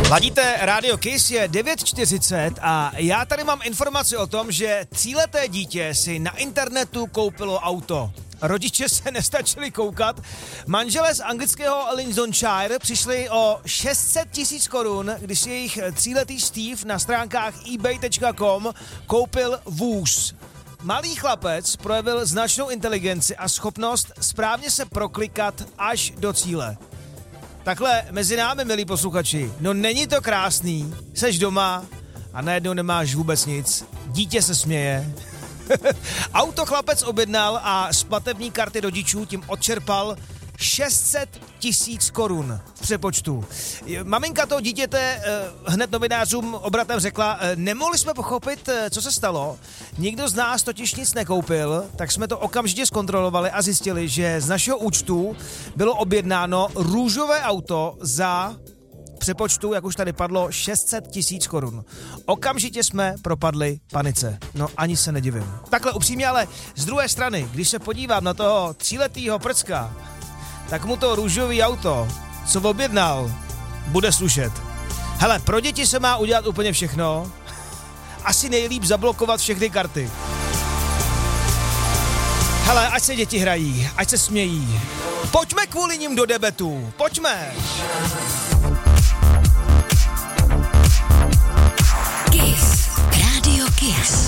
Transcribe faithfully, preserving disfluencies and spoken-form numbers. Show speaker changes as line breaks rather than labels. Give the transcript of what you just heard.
Ladíte Radio Kiss, je devět čtyřicet a já tady mám informaci o tom, že tříleté dítě si na internetu koupilo auto. Rodiče se nestačili koukat. Manželé z anglického Lincolnshire přišli o šest set tisíc korun, když si jejich tříletý Steve na stránkách ebay tečka com koupil vůz. Malý chlapec projevil značnou inteligenci a schopnost správně se proklikat až do cíle. Takhle mezi námi, milí posluchači, no není to krásný, seš doma a najednou nemáš vůbec nic, dítě se směje. Auto chlapec objednal a z platební karty rodičů tím odčerpal šest set tisíc korun v přepočtu. Maminka toho dítěte eh, hned novinářům obratem řekla, eh, nemohli jsme pochopit, eh, co se stalo. Nikdo z nás totiž nic nekoupil, tak jsme to okamžitě zkontrolovali a zjistili, že z našeho účtu bylo objednáno růžové auto za přepočtu, jak už tady padlo, šest set tisíc korun. Okamžitě jsme propadli panice. No ani se nedivím. Takhle upřímně, ale z druhé strany, když se podívám na toho tříletýho prcka, tak mu to růžový auto, co objednal, bude slušet. Hele, pro děti se má udělat úplně všechno. Asi nejlíp zablokovat všechny karty. Hele, ať se děti hrají, ať se smějí. Pojďme kvůli nim do debetu. Pojďme.
Kiss. Radio Kiss.